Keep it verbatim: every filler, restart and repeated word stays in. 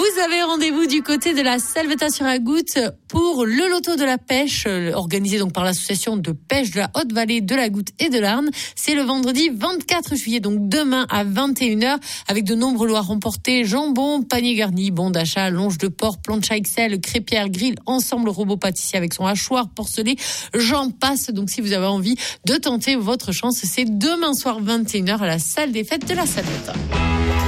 Vous avez rendez-vous du côté de la Salvetat-sur-la-Goutte pour le loto de la pêche, organisé donc par l'association de pêche de la Haute-Vallée, de la Goutte et de l'Arne. C'est le vendredi vingt-quatre juillet, donc demain à vingt et une heures, avec de nombreux lots à remporter: jambon, panier garni, bon d'achat, longe de porc, plancha X L, crêpière, grill, ensemble robot pâtissier avec son hachoir porcelet, j'en passe. Donc si vous avez envie de tenter votre chance, c'est demain soir vingt et une heures à la salle des fêtes de la Salvetat.